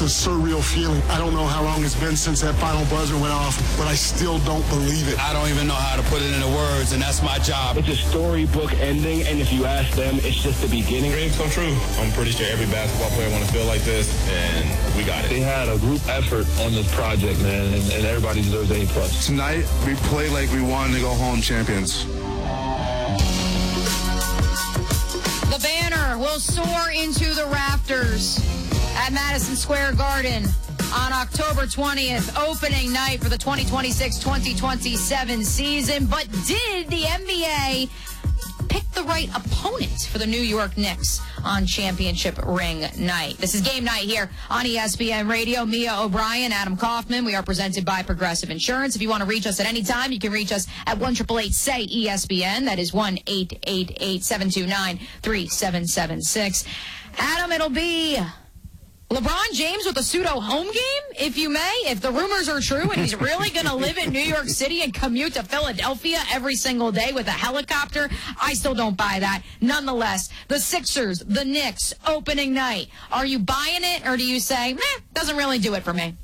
a surreal feeling. I don't know how long it's been since that final buzzer went off, but I still don't believe it. I don't even know how to put it into words, and that's my job. It's a storybook ending, and if you ask them, it's just the beginning. Dreams come true. I'm pretty sure every basketball player want to feel like this, and we got it. They had a group effort on this project, man, and everybody deserves A+. Tonight, we played like we wanted to go home champions. The banner will soar into the rafters at Madison Square Garden on October 20th, opening night for the 2026-2027 season. But did the NBA pick the right opponent for the New York Knicks on championship ring night? This is Game Night here on ESPN Radio. Mia O'Brien, Adam Kaufman. We are presented by Progressive Insurance. If you want to reach us at any time, you can reach us at 1-888-SAY-ESPN. That is 1-888-729-3776. Adam, it'll be LeBron James with a pseudo home game, if you may, if the rumors are true, and he's really going to live in New York City and commute to Philadelphia every single day with a helicopter. I still don't buy that. Nonetheless, the Sixers, the Knicks, opening night. Are you buying it, or do you say, doesn't really do it for me?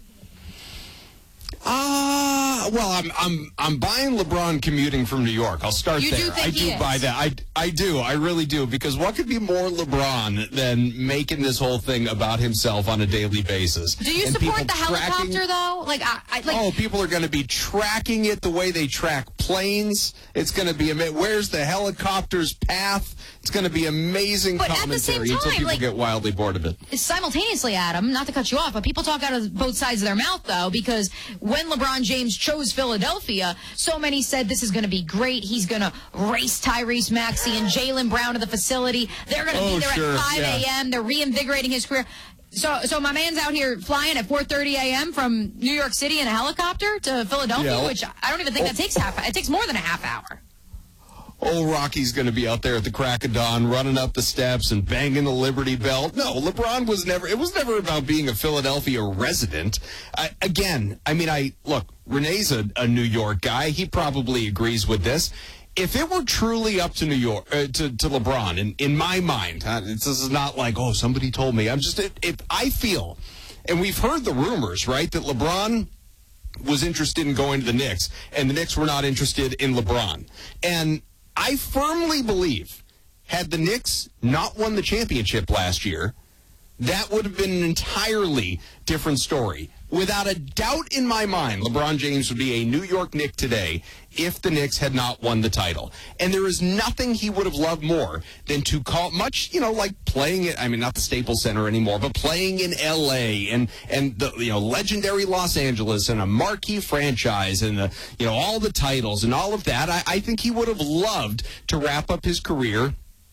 Well, I'm buying LeBron commuting from New York. I'll start there. I do buy that. I do. I really do. Because what could be more LeBron than making this whole thing about himself on a daily basis? Do you support the helicopter, though? People are going to be tracking it the way they track planes. It's going to be where's the helicopter's path? It's going to be amazing commentary until people get wildly bored of it. Simultaneously, Adam, not to cut you off, but people talk out of both sides of their mouth, though, because when LeBron James chose Philadelphia, so many said this is going to be great. He's going to race Tyrese Maxey and Jaylen Brown to the facility. They're going to be there at 5 a.m. They're reinvigorating his career. So my man's out here flying at 4:30 a.m. from New York City in a helicopter to Philadelphia, which I don't even think that takes it takes more than a half hour. Old Rocky's going to be out there at the crack of dawn, running up the steps and banging the Liberty Bell. No, LeBron was never about being a Philadelphia resident. Look, Renee's a New York guy. He probably agrees with this. If it were truly up to New York, to LeBron, in my mind, this is not like, somebody told me. If I feel, and we've heard the rumors, right, that LeBron was interested in going to the Knicks, and the Knicks were not interested in LeBron. And I firmly believe, had the Knicks not won the championship last year, that would have been an entirely different story. Without a doubt in my mind, LeBron James would be a New York Knick today if the Knicks had not won the title. And there is nothing he would have loved more than to call, like playing it, not the Staples Center anymore, but playing in L.A. and the, legendary Los Angeles and a marquee franchise and all the titles and all of that. I think he would have loved to wrap up his career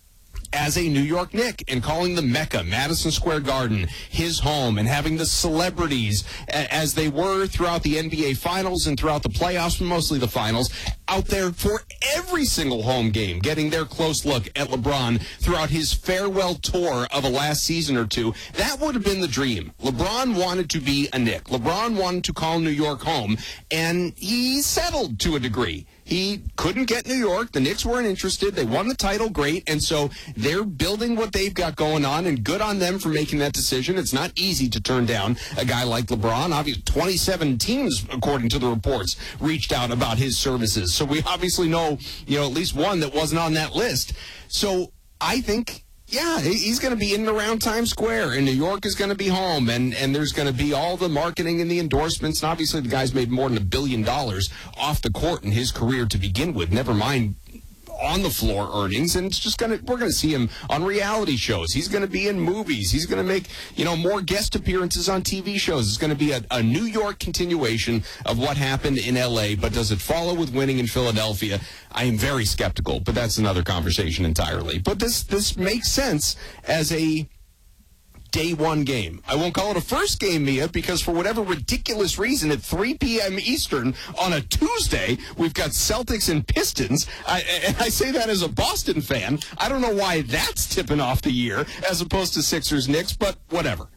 as a New York Knick and calling the Mecca, Madison Square Garden, his home, and having the celebrities, as they were throughout the NBA Finals and throughout the playoffs, but mostly the Finals, out there for every single home game, getting their close look at LeBron throughout his farewell tour of a last season or two. That would have been the dream. LeBron wanted to be a Knick. LeBron wanted to call New York home, and he settled to a degree. He couldn't get New York. The Knicks weren't interested. They won the title, great. And so they're building what they've got going on, and good on them for making that decision. It's not easy to turn down a guy like LeBron. Obviously, 27 teams, according to the reports, reached out about his services. So we obviously know, at least one that wasn't on that list. So I think, he's going to be in and around Times Square, and New York is going to be home, and there's going to be all the marketing and the endorsements. And obviously, the guy's made more than $1 billion off the court in his career to begin with, never mind on the floor earnings. And it's just we're going to see him on reality shows. He's going to be in movies. He's going to make, more guest appearances on TV shows. It's going to be a New York continuation of what happened in L.A., but does it follow with winning in Philadelphia? I am very skeptical, but that's another conversation entirely. But this makes sense as a day one game. I won't call it a first game, Mia, because for whatever ridiculous reason, at 3 p.m. Eastern on a Tuesday, we've got Celtics and Pistons. And I say that as a Boston fan. I don't know why that's tipping off the year as opposed to Sixers Knicks, but whatever.